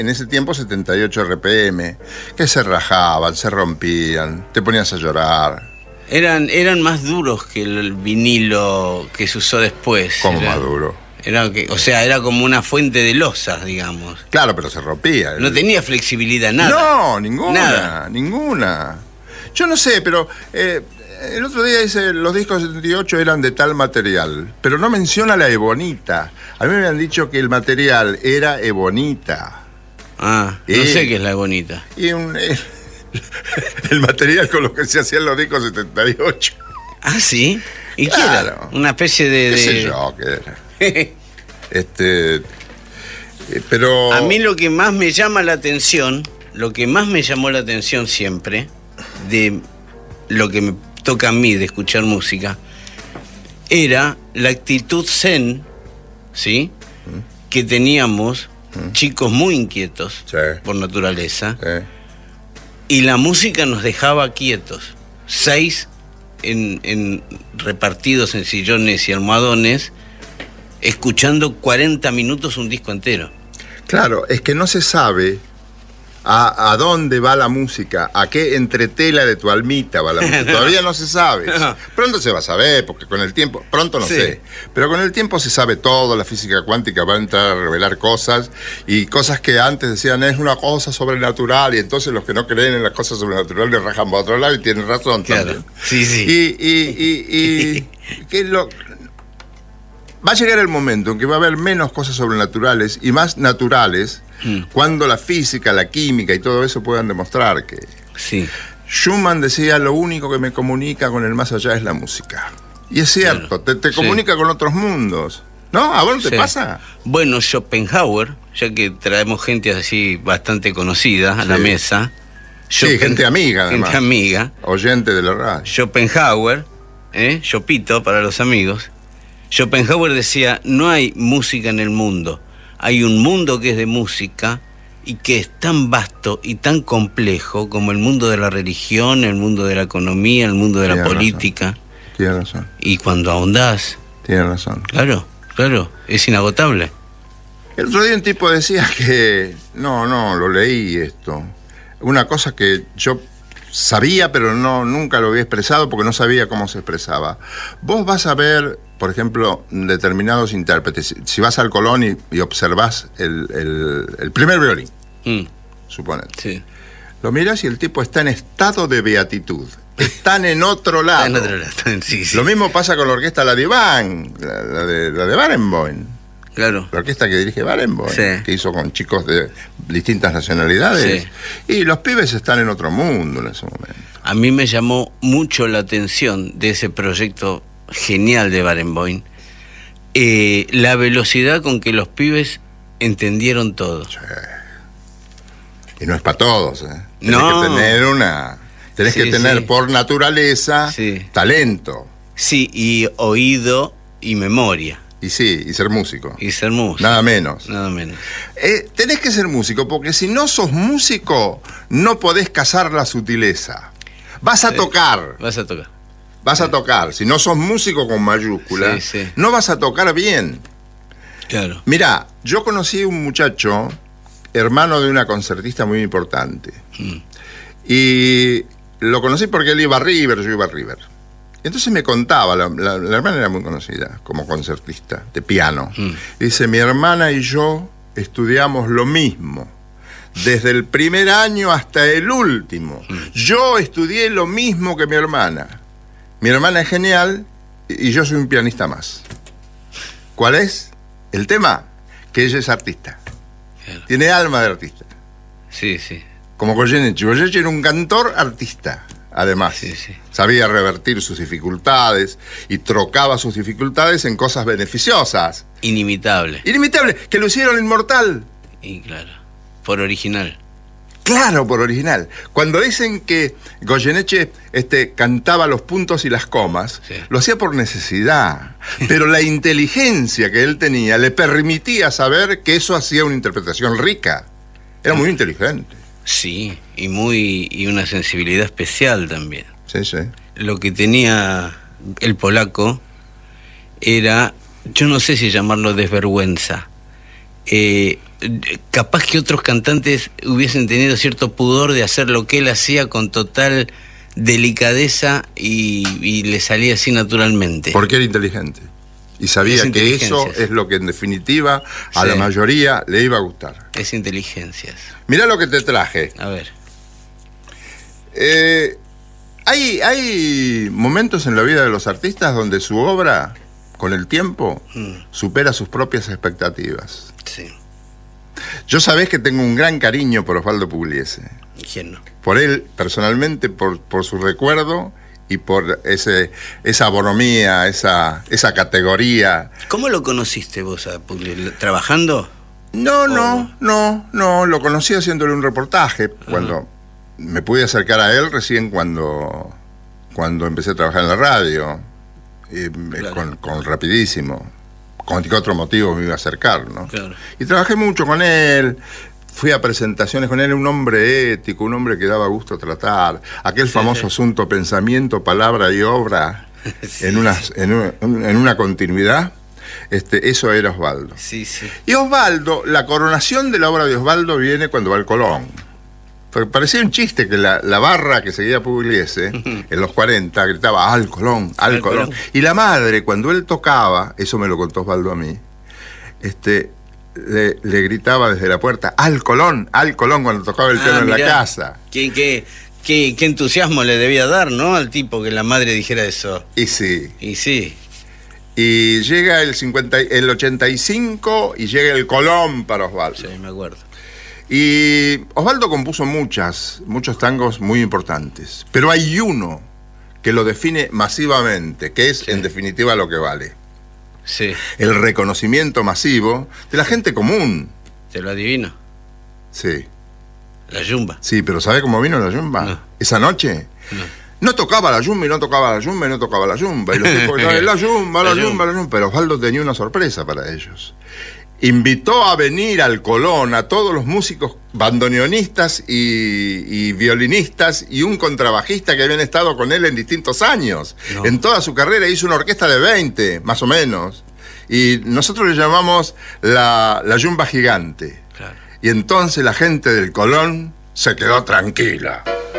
en ese tiempo 78 RPM, que se rajaban, se rompían, te ponías a llorar. Eran más duros que el vinilo que se usó después. ¿Cómo más duro? Era como una fuente de losas, digamos. Claro, pero se rompía. No tenía flexibilidad, nada. No, ninguna, nada. Ninguna. Yo no sé, pero el otro día dice los discos 78 eran de tal material, pero no menciona la ebonita. A mí me habían dicho que el material era ebonita. No sé qué es la ebonita. Y el material con lo que se hacían los discos 78. ¿Ah, sí? ¿Y claro. qué era? Una especie de... ¿Qué sé yo qué era? Pero... A mí lo que más me llama la atención, lo que más me llamó la atención siempre, de lo que me toca a mí de escuchar música, era la actitud zen, ¿sí? Que teníamos, chicos muy inquietos, sí, por naturaleza, sí, y la música nos dejaba quietos. 6 repartidos en sillones y almohadones, escuchando 40 minutos un disco entero. Claro, es que no se sabe a dónde va la música, a qué entretela de tu almita va la música. No. Todavía no se sabe. No. Pronto se va a saber, porque con el tiempo, pronto no sé, pero con el tiempo se sabe todo. La física cuántica va a entrar a revelar cosas, y cosas que antes decían es una cosa sobrenatural, y entonces los que no creen en las cosas sobrenaturales le rajan por otro lado, y tienen razón, claro, también. Sí, sí. Y ¿qué es lo...? Va a llegar el momento en que va a haber menos cosas sobrenaturales y más naturales, cuando la física, la química y todo eso puedan demostrar que... Sí. Schumann decía, lo único que me comunica con el más allá es la música. Y es cierto, claro, te comunica con otros mundos. ¿No? ¿A vos no te pasa? Bueno, Schopenhauer, ya que traemos gente así bastante conocida a la mesa. Sí, gente amiga, además. Gente amiga. Oyente de la radio. Schopenhauer, Chopito para los amigos. Schopenhauer decía, no hay música en el mundo, hay un mundo que es de música y que es tan vasto y tan complejo como el mundo de la religión, el mundo de la economía, el mundo de la política. Tienes razón. Y cuando ahondás... Tienes razón. Claro, es inagotable. El otro día un tipo decía que... No, lo leí esto. Una cosa que yo sabía, pero nunca lo había expresado porque no sabía cómo se expresaba. Vos vas a ver... Por ejemplo, determinados intérpretes. Si vas al Colón y observás el primer violín, suponete. Sí. Lo miras y el tipo está en estado de beatitud. Están en otro lado. Está en otro lado. Sí. Lo mismo pasa con la orquesta La Divan, la de Barenboim. Claro. La orquesta que dirige Barenboim, que hizo con chicos de distintas nacionalidades. Sí. Y los pibes están en otro mundo en ese momento. A mí me llamó mucho la atención de ese proyecto genial de Barenboim, la velocidad con que los pibes entendieron todo. Sí. Y no es para todos, Tenés que tener por naturaleza talento. Sí, y oído y memoria. Y ser músico. Y ser músico. Nada menos. Tenés que ser músico, porque si no sos músico, no podés cazar la sutileza. Vas a tocar. Vas a tocar, si no sos músico con mayúscula, no vas a tocar bien. Claro. Mirá, yo conocí un muchacho, hermano de una concertista muy importante. Y lo conocí porque él iba a River, yo iba a River. Entonces me contaba, la hermana era muy conocida como concertista de piano. Dice, mi hermana y yo estudiamos lo mismo. Desde el primer año hasta el último. Yo estudié lo mismo que mi hermana. Mi hermana es genial y yo soy un pianista más. ¿Cuál es el tema? Que ella es artista. Claro. Tiene alma de artista. Sí. Como Goyeneche. Goyeneche era un cantor artista, además. Sí. Sabía revertir sus dificultades y trocaba sus dificultades en cosas beneficiosas. Inimitable, que lo hicieron inmortal. Y claro, por original. Claro, por original. Cuando dicen que Goyeneche cantaba los puntos y las comas, lo hacía por necesidad. Pero la inteligencia que él tenía le permitía saber que eso hacía una interpretación rica. Era muy inteligente. Sí, y una sensibilidad especial también. Sí. Lo que tenía el polaco era, yo no sé si llamarlo desvergüenza, capaz que otros cantantes hubiesen tenido cierto pudor de hacer lo que él hacía con total delicadeza y le salía así naturalmente. Porque era inteligente. Y sabía que eso es lo que en definitiva a la mayoría le iba a gustar. Es inteligencias. Mirá lo que te traje. A ver. Hay momentos en la vida de los artistas donde su obra, con el tiempo, supera sus propias expectativas. Sí. Yo sabés que tengo un gran cariño por Osvaldo Pugliese. ¿Quién no? Por él, personalmente, por su recuerdo y por esa bonomía, esa categoría. ¿Cómo lo conociste vos a Pugliese? ¿Trabajando? No, lo conocí haciéndole un reportaje, cuando me pude acercar a él recién cuando empecé a trabajar en la radio, claro. con Rapidísimo. Con qué otro motivo me iba a acercar, ¿no? Claro. Y trabajé mucho con él, fui a presentaciones con él, un hombre ético, un hombre que daba gusto tratar, aquel famoso asunto pensamiento, palabra y obra en una continuidad. Eso era Osvaldo. Sí, sí. Y Osvaldo, la coronación de la obra de Osvaldo viene cuando va al Colón. Porque parecía un chiste que la barra que seguía Pugliese en los 40 gritaba al Colón, al Colón. Y la madre, cuando él tocaba, eso me lo contó Osvaldo a mí, le gritaba desde la puerta al Colón, cuando tocaba el piano en la casa. Qué entusiasmo le debía dar, ¿no? Al tipo que la madre dijera eso. Y sí. Y sí. Y llega el 85 y llega el Colón para Osvaldo. Sí, me acuerdo. Y Osvaldo compuso muchos tangos muy importantes, pero hay uno que lo define masivamente, que es en definitiva lo que vale. Sí. El reconocimiento masivo de la gente común. ¿Te lo adivino? Sí. La yumba. Sí, pero ¿sabe cómo vino la yumba? No. Esa noche. No tocaba la yumba y no tocaba la yumba y no tocaba la yumba. Y los tipos gritaban, la yumba. Pero Osvaldo tenía una sorpresa para ellos. Invitó a venir al Colón a todos los músicos bandoneonistas y violinistas y un contrabajista que habían estado con él en distintos años. No. En toda su carrera hizo una orquesta de 20, más o menos. Y nosotros le llamamos la yumba gigante. Claro. Y entonces la gente del Colón se quedó tranquila.